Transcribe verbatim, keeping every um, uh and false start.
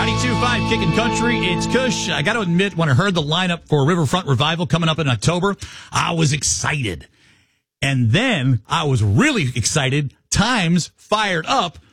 ninety-two point five Kickin' Country. It's Kush. I got to admit, when I heard the lineup for Riverfront Revival coming up in October, I was excited. And then I was really excited. Times fired up